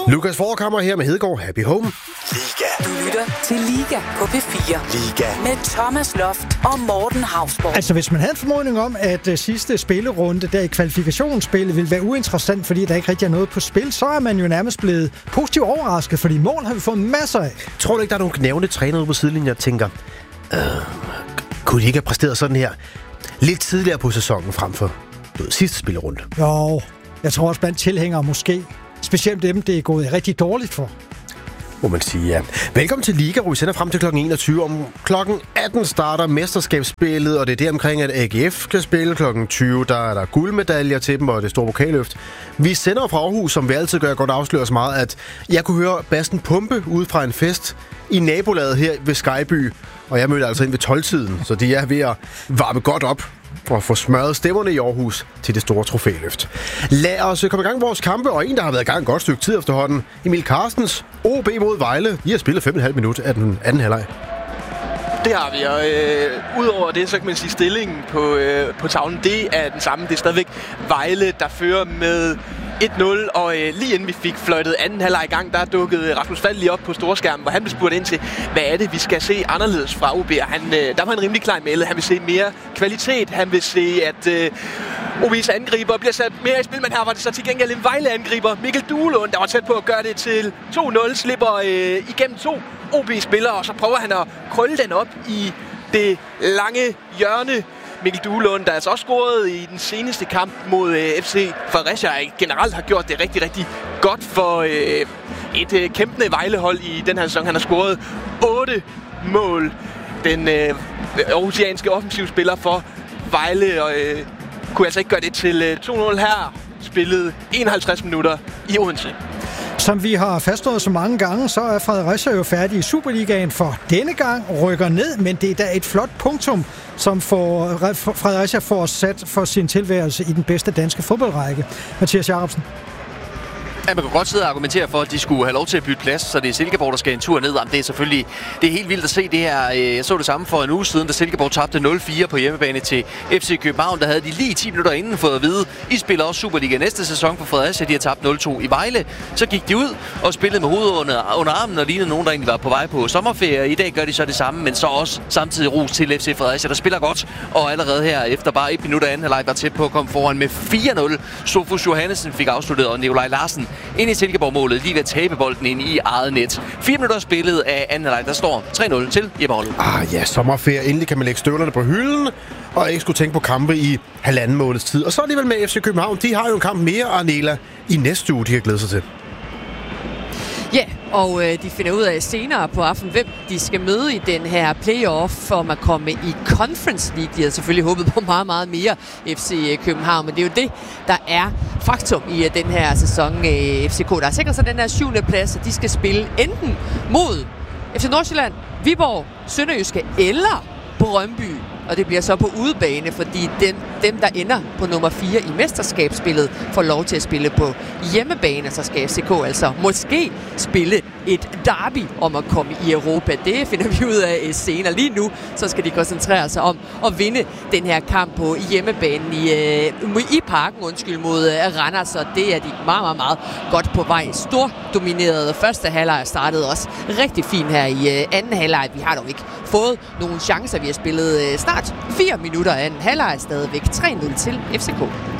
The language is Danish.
Lukas Forkammer her med Hedegaard. Happy Home. Liga. Du lytter til Liga på P4. Liga. Med Thomas Loft og Morten Hausborg. Altså, hvis man havde en formodning om, at sidste spillerunde der i kvalifikationsspillet ville være uinteressant, fordi der ikke rigtig er noget på spil, så er man jo nærmest blevet positivt overrasket, fordi mål har vi fået masser af. Tror du ikke, der er nogle gnævende trænere ude på sidelinjen, der tænker, kunne de ikke have præsteret sådan her lidt tidligere på sæsonen frem for sidste spillerunde? Jo, jeg tror også blandt tilhængere måske. Specielt dem, det er gået rigtig dårligt for. Må man sige, ja. Velkommen til Liga, hvor vi sender frem til kl. 21. Om kl. 18 starter mesterskabsspillet, og det er der omkring, at AGF kan spille. Kl. 20, der er der guldmedaljer til dem, og det store pokalløft. Vi sender fra Aarhus, som vi altid gør, godt afslører så meget, at jeg kunne høre bassen pumpe ud fra en fest i nabolaget her ved Skyby. Og jeg mødte altså ind ved 12-tiden, så de er ved at varme godt op for at få smørret stemmerne i Aarhus til det store trofæløft. Lad os komme i gang med vores kampe, og en, der har været i gang et godt stykke tid efterhånden. Emil Carstens, OB mod Vejle. De har spillet 5,5 minutter af den anden halvleg. Det har vi, og udover det, så kan man sige, stillingen på tavlen, det er den samme. Det er stadigvæk Vejle, der fører med 1-0, og lige inden vi fik fløjtet anden halvleg i gang, der dukkede Rasmus Fald lige op på storskærmen, hvor han blev spurgt ind til, hvad er det, vi skal se anderledes fra OB? Der var han rimelig klar i mailet. Han vil se mere kvalitet. Han vil se, at OB's angriber bliver sat mere i spil, men her var det så til gengæld en Vejle-angriber. Mikkel Duelund, der var tæt på at gøre det til 2-0, slipper igennem 2 OB-spillere, og så prøver han at krølle den op i det lange hjørne. Mikkel Duelund, der altså også scoret i den seneste kamp mod FC Fredericia, generelt har gjort det rigtig, rigtig godt for et kæmpende Vejlehold i den her sæson. Han har scoret 8 mål. Den aarhusianske offensivspiller for Vejle og kunne altså ikke gøre det til 2-0 her. Spillet 51 minutter i Odense. Som vi har fastslået så mange gange, så er Fredericia jo færdig i Superligaen for denne gang, rykker ned, men det er da et flot punktum, som Fredericia får sat for sin tilværelse i den bedste danske fodboldrække. Mathias Jacobsen. Ja, man kan godt sidde og argumentere for, at de skulle have lov til at bytte plads, så det er Silkeborg, der skal en tur ned. Jamen, det er selvfølgelig helt vildt at se det her. Jeg så det samme for en uge siden, da Silkeborg tabte 0-4 på hjemmebane til FC København. Der havde de lige 10 minutter inden fået at vide, I spiller også Superliga næste sæson for Fredericia. De har tabt 0-2 i Vejle. Så gik de ud og spillede med hovedet under armen og lignede nogen, der egentlig var på vej på sommerferie. I dag gør de så det samme, men så også samtidig ros til FC Fredericia, der spiller godt. Og allerede her efter bare 1 minut af anden halvleg var tæt på at komme foran med 4-0. Sofus Johannesen fik afsluttet, og Nikolaj Larsen ind i Silkeborg-målet, lige ved at tabe bolden ind i eget net. 4 minutter spillet af anden halvleg, der står 3-0 til Jeppe Holm. Ja, sommerferie. Endelig kan man lægge støvlerne på hylden, og ikke skulle tænke på kampe i halvanden måneds tid. Og så alligevel med FC København. De har jo en kamp mere, Arnela, i næste uge, de kan glæde sig til. Ja, og de finder ud af senere på aften, hvem de skal møde i den her playoff for at komme i Conference League. De havde selvfølgelig håbet på meget, meget mere FC København, men det er jo det, der er faktum i den her sæson. FCK, der har sikret sig den her 7. plads, og de skal spille enten mod FC Nordsjælland, Viborg, Sønderjyske eller Brøndby. Og det bliver så på udebane, fordi dem, der ender på nummer 4 i mesterskabsspillet, får lov til at spille på hjemmebane. Så skal FCK altså måske spille et derby om at komme i Europa. Det finder vi ud af senere. Lige nu så skal de koncentrere sig om at vinde den her kamp på hjemmebanen i parken mod Randers. Og det er de meget, meget, meget godt på vej. Stor domineret første halvleg startede også rigtig fint her i anden halvleg. Vi har dog ikke fået nogle chancer. Vi har spillet snart 4 minutter af anden halvleg, stadigvæk 3-0 til FCK.